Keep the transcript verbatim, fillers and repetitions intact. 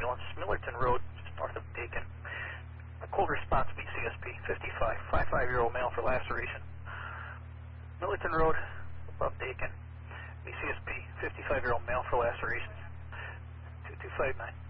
ambulance, Millerton Road, just north of Dakin. Cold response, B C S P, fifty-five, fifty-five-year-old male for laceration. Millerton Road, above Dakin, B C S P, fifty-five-year-old male for laceration. two two five nine.